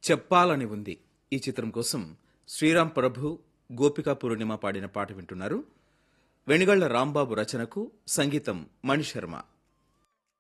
చెప్పాలని ఉంది ఈ చిత్రం కోసం శ్రీరామ్ ప్రభు, గోపికా పూర్ణిమ పాడిన పాట వింటున్నారు. వెనిగళ్ల రాంబాబు రచనకు సంగీతం మణిశర్మ.